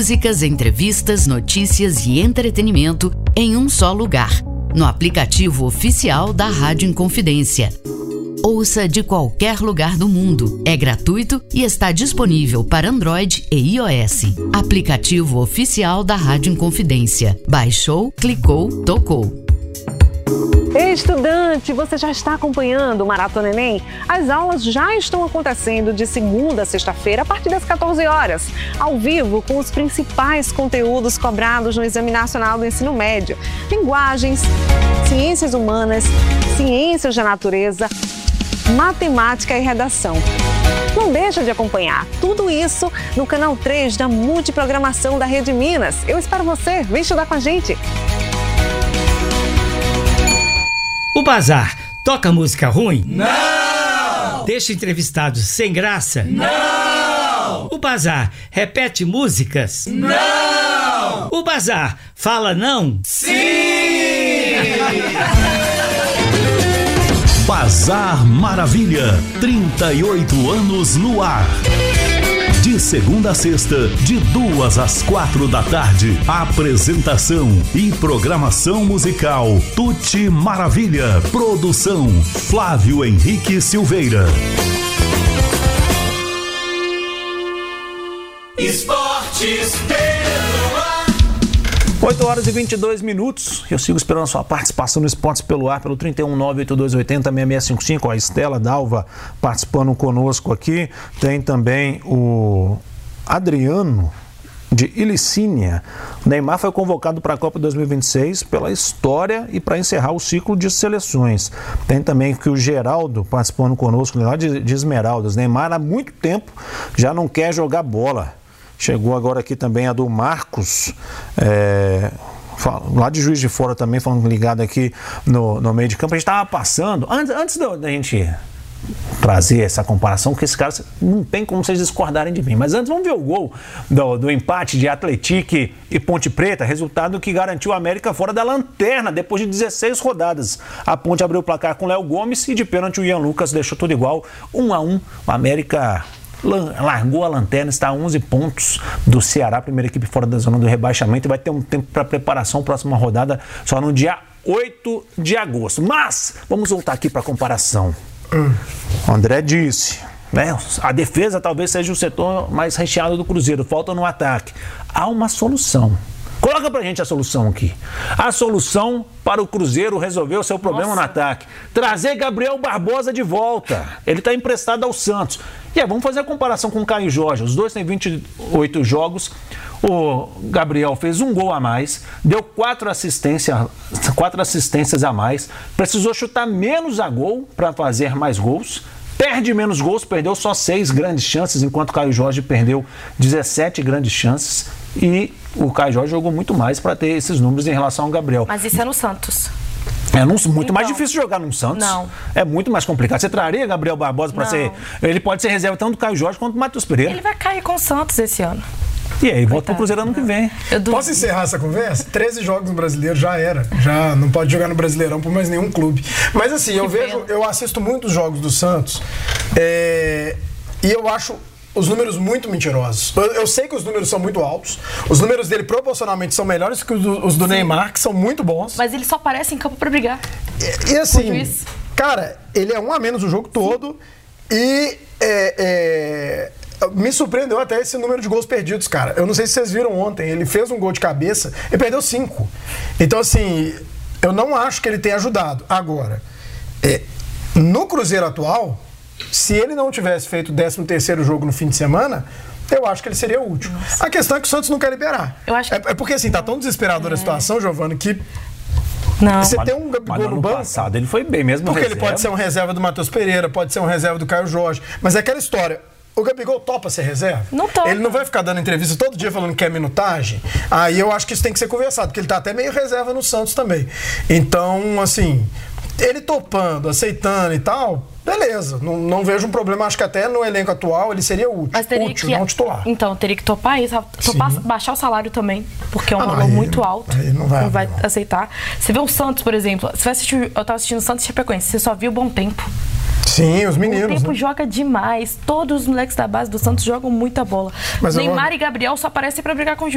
Músicas, entrevistas, notícias e entretenimento em um só lugar, no aplicativo oficial da Rádio Inconfidência. Ouça de qualquer lugar do mundo. É gratuito e está disponível para Android e iOS. Aplicativo oficial da Rádio Inconfidência. Baixou, clicou, tocou. Ei, estudante, você já está acompanhando o Maratona Enem? As aulas já estão acontecendo de segunda a sexta-feira a partir das 14 horas, ao vivo com os principais conteúdos cobrados no Exame Nacional do Ensino Médio. Linguagens, ciências humanas, ciências da natureza, matemática e redação. Não deixa de acompanhar tudo isso no canal 3 da Multiprogramação da Rede Minas. Eu espero você, vem estudar com a gente. O Bazar toca música ruim? Não! Deixa entrevistados sem graça? Não! O Bazar repete músicas? Não! O Bazar fala não? Sim! Bazar Maravilha, 38 anos no ar. De segunda a sexta, de 2 às 4 da tarde. Apresentação e programação musical Tuti Maravilha. Produção Flávio Henrique Silveira. Esportes pelo ar. 8 horas e 22 minutos. Eu sigo esperando a sua participação no Esportes pelo Ar, pelo 31982806655. A Estela Dalva participando conosco aqui. Tem também o Adriano de Ilicínia. O Neymar foi convocado para a Copa 2026 pela história e para encerrar o ciclo de seleções. Tem também que o Geraldo participando conosco lá de Esmeraldas. Neymar há muito tempo já não quer jogar bola. Chegou agora aqui também a do Marcos, lá de Juiz de Fora também, falando ligado aqui no meio de campo. A gente estava passando, antes da gente trazer essa comparação, que esses caras não tem como vocês discordarem de mim. Mas antes vamos ver o gol do empate de Atlético e Ponte Preta, resultado que garantiu a América fora da lanterna depois de 16 rodadas. A Ponte abriu o placar com Léo Gomes e de pênalti o Ian Lucas deixou tudo igual, 1-1. O América largou a lanterna, está a 11 pontos do Ceará, primeira equipe fora da zona do rebaixamento, e vai ter um tempo para preparação, próxima rodada só no dia 8 de agosto. Mas vamos voltar aqui para a comparação. O André disse, né, a defesa talvez seja o setor mais recheado do Cruzeiro, falta no ataque. Há uma solução. Coloca pra gente a solução aqui. A solução para o Cruzeiro resolver o seu problema no ataque. Trazer Gabriel Barbosa de volta. Ele está emprestado ao Santos. E aí, vamos fazer a comparação com o Caio Jorge. Os dois têm 28 jogos. O Gabriel fez um gol a mais, deu 4 assistências a mais, precisou chutar menos a gol para fazer mais gols. Perde menos gols, perdeu só 6 grandes chances, enquanto o Caio Jorge perdeu 17 grandes chances. E o Caio Jorge jogou muito mais para ter esses números em relação ao Gabriel. Mas isso é no Santos. É muito mais difícil jogar num Santos. Não. É muito mais complicado. Você traria Gabriel Barbosa para ser... Ele pode ser reserva tanto do Caio Jorge quanto do Matheus Pereira. Ele vai cair com o Santos esse ano. E aí, volta pro Cruzeiro ano que vem. Posso encerrar essa conversa? 13 jogos no Brasileiro já era. Já não pode jogar no Brasileirão por mais nenhum clube. Mas assim, eu assisto muitos jogos do Santos e eu acho os números muito mentirosos. Eu sei que os números são muito altos. Os números dele proporcionalmente são melhores que os do Neymar, que são muito bons. Mas ele só aparece em campo pra brigar. E assim, cara, ele é um a menos o jogo todo. E me surpreendeu até esse número de gols perdidos, cara. Eu não sei se vocês viram ontem, ele fez um gol de cabeça e perdeu 5. Então, assim, eu não acho que ele tenha ajudado. Agora, no Cruzeiro atual, se ele não tivesse feito o 13º jogo no fim de semana, eu acho que ele seria útil. Nossa. A questão é que o Santos não quer liberar. Eu acho que... É porque, assim, tá tão desesperadora a situação, Giovana, que... Não. Você tem um Gabigol no banco. Passado ele foi bem mesmo. Porque ele pode ser um reserva do Matheus Pereira, pode ser um reserva do Caio Jorge. Mas é aquela história. O Gabigol topa ser reserva? Não topa. Ele não vai ficar dando entrevista todo dia falando que quer minutagem? Aí eu acho que isso tem que ser conversado, porque ele tá até meio reserva no Santos também. Então, assim, ele topando, aceitando e tal, beleza. Não vejo um problema. Acho que até no elenco atual ele seria útil. Mas teria útil, não titular. Então, teria que topar isso. Baixar o salário também, porque é um valor muito alto. Aí não vai aceitar. Você vê o Santos, por exemplo. Você vai assistir, eu tava assistindo o Santos e Chapecoense. Você só viu o Bom Tempo. Sim, os meninos. O Tempo joga demais. Todos os moleques da base do Santos jogam muita bola. Mas Neymar e Gabriel só aparecem pra brigar com o